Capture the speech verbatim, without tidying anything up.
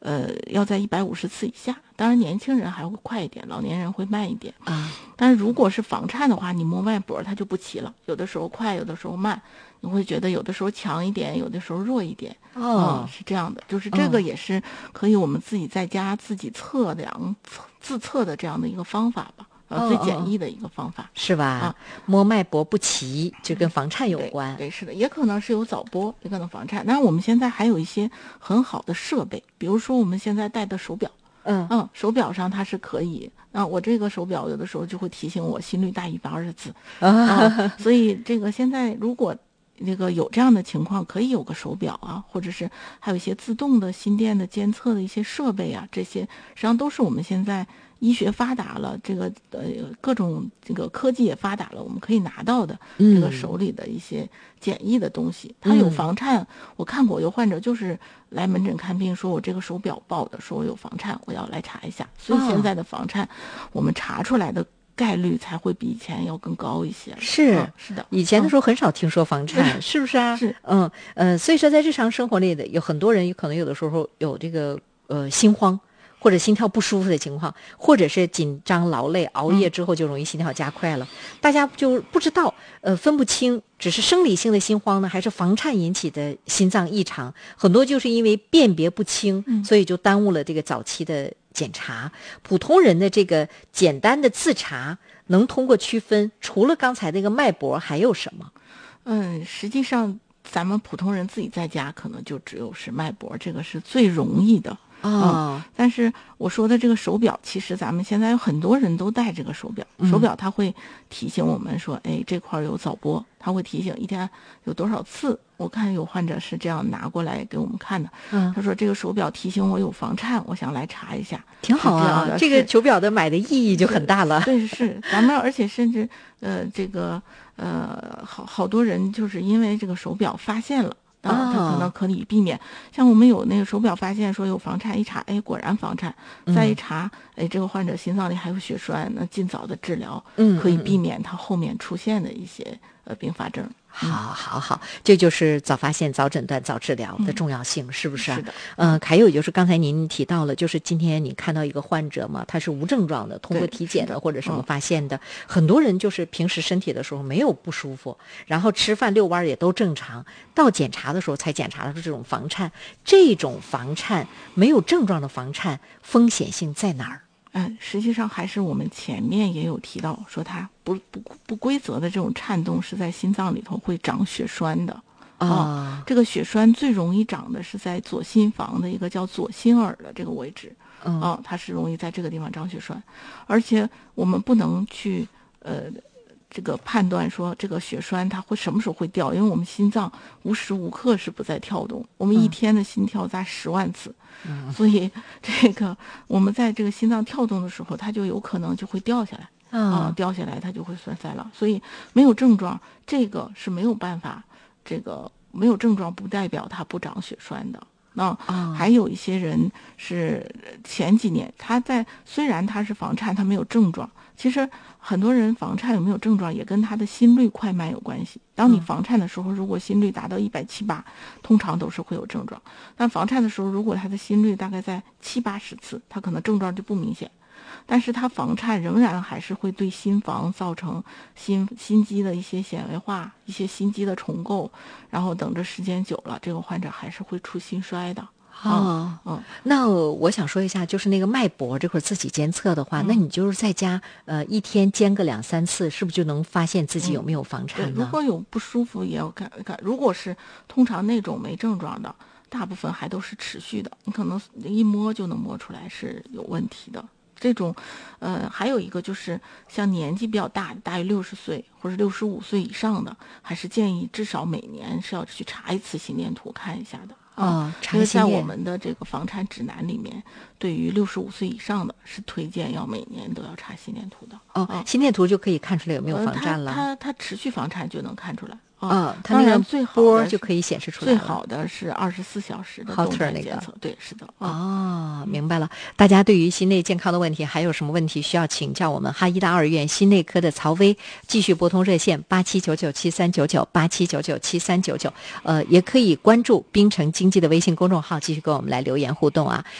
呃，要在一百五十次以下。当然，年轻人还会快一点，老年人会慢一点啊。 但是如果是房颤的话，你摸脉搏它就不齐了，有的时候快，有的时候慢，你会觉得有的时候强一点，有的时候弱一点。 哦， 嗯、是这样的，就是这个也是可以我们自己在家自己测量、自测的这样的一个方法吧。呃，最简易的一个方法、 哦、是吧？ 啊， 摸脉搏不齐就跟房颤有关。 对，对是的，也可能是有早搏，也可能房颤。但是我们现在还有一些很好的设备，比如说我们现在戴的手表， 嗯嗯，手表上它是可以。那、啊、我这个手表有的时候就会提醒我心率大一百二十次啊，所以这个现在如果这个有这样的情况，可以有个手表啊，或者是还有一些自动的心电的监测的一些设备啊，这些实际上都是我们现在医学发达了，这个呃各种这个科技也发达了，我们可以拿到的这个手里的一些简易的东西。它、嗯、有房颤，我看过有患者就是来门诊看病，说我这个手表报的，说我有房颤，我要来查一下。所以现在的房颤，我们查出来的概率才会比以前要更高一些。 是、 嗯、是的， 以前的时候很少听说房颤、嗯、是不是啊？ 是， 嗯呃，所以说在日常生活里的有很多人有可能有的时候有这个呃心慌或者心跳不舒服的情况，或者是紧张劳累熬夜之后就容易心跳加快了、嗯、大家就不知道呃分不清只是生理性的心慌呢还是房颤引起的心脏异常，很多就是因为辨别不清、嗯、所以就耽误了这个早期的检查。普通人的这个简单的自查能通过区分除了刚才那个脉搏还有什么？ 嗯，实际上咱们普通人自己在家可能就只有是脉搏，这个是最容易的哦、 嗯，但是我说的这个手表，其实咱们现在有很多人都戴这个手表，手表它会提醒我们说，哎，这块有早搏，它会提醒一天有多少次。我看有患者是这样拿过来给我们看的，嗯，他说这个手表提醒我有房颤，我想来查一下， 挺好啊，这个手表的买的意义就很大了。 对，是咱们，而且甚至呃，这个呃，好好多人就是因为这个手表发现了。啊，他可能可以避免。哦、像我们有那个手表发现说有房颤，一查，哎，果然房颤。再一查，哎，这个患者心脏里还有血栓，那尽早的治疗，嗯，可以避免他后面出现的一些呃并发症。 好，好，好，这就是早发现、早诊断、早治疗的重要性，嗯、是不是、啊？ 是的。 嗯、呃，还有就是刚才您提到了，就是今天你看到一个患者嘛，他是无症状的，通过体检的或者什么发现的。嗯、很多人就是平时身体的时候没有不舒服，然后吃饭遛弯也都正常，到检查的时候才检查出这种房颤。这种房颤没有症状的房颤风险性在哪儿？ 嗯，实际上还是我们前面也有提到，说它不不不规则的这种颤动是在心脏里头会长血栓的啊、哦。这个血栓最容易长的是在左心房的一个叫左心耳的这个位置，啊、哦，它是容易在这个地方长血栓，而且我们不能去呃这个判断说这个血栓它会什么时候会掉，因为我们心脏无时无刻是不在跳动，我们一天的心跳在十万次。嗯，所以这个我们在这个心脏跳动的时候，它就有可能就会掉下来啊、呃，掉下来它就会栓塞了。所以没有症状，这个是没有办法，这个没有症状不代表它不长血栓的。那、哦、还有一些人是前几年他在虽然他是房颤，他没有症状，其实很多人房颤有没有症状也跟他的心率快慢有关系。当你房颤的时候，如果心率达到一百七八，通常都是会有症状。但房颤的时候，如果他的心率大概在七八十次，他可能症状就不明显。但是它房颤仍然还是会对心房造成心心肌的一些纤维化，一些心肌的重构，然后等着时间久了，这个患者还是会出心衰的。 哦，嗯，那我想说一下，就是那个脉搏这块自己监测的话，嗯、那你就是在家呃一天监个两三次，是不是就能发现自己有没有房颤呢？ 嗯、如果有不舒服也要看看，如果是通常那种没症状的，大部分还都是持续的，你可能一摸就能摸出来是有问题的。这种，呃，还有一个就是像年纪比较大，大于六十岁或者六十五岁以上的，还是建议至少每年是要去查一次心电图看一下的。 哦， 因为在我们的这个房颤指南里面，对于六十五岁以上的是推荐要每年都要查心电图的。 哦，嗯、心电图就可以看出来有没有房颤了。 呃、它它持续房颤就能看出来。 啊、哦，它那个最好波就可以显示出来了。 最好的是二十四小时的动态监测，对，是的。 哦，明白了。大家对于心内健康的问题还有什么问题需要请教我们哈医大二院心内科的曹薇，继续拨通热线八七九九七三九九八七九九七三九九，呃，也可以关注滨城经济的微信公众号，继续跟我们来留言互动啊。